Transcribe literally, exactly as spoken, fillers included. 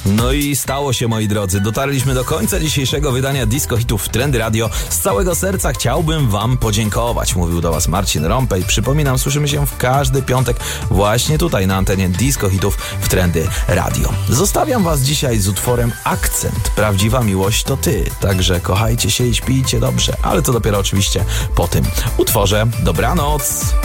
No i stało się, moi drodzy. Dotarliśmy do końca dzisiejszego wydania Disco Hitów w Trendy Radio. Z całego serca chciałbym wam podziękować. Mówił do was Marcin Rąpej. Przypominam, słyszymy się w każdy piątek właśnie tutaj na antenie Disco Hitów w Trendy Radio. Zostawiam was dzisiaj z utworem Akcent. Prawdziwa miłość to ty. Także kochajcie się i śpijcie dobrze. Ale to dopiero oczywiście po tym utworze. Dobranoc!